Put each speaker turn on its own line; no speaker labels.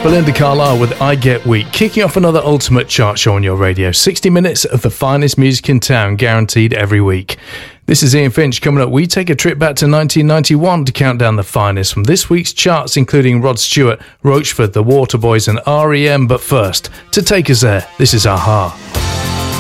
Belinda Carlisle with I Get Weak, kicking off another Ultimate Chart show on your radio. 60 minutes of the finest music in town, guaranteed every week. This is Ian Finch. Coming up, we take a trip back to 1991 to count down the finest from this week's charts, including Rod Stewart, Roachford, The Waterboys and R.E.M. But first, to take us there, this is Aha.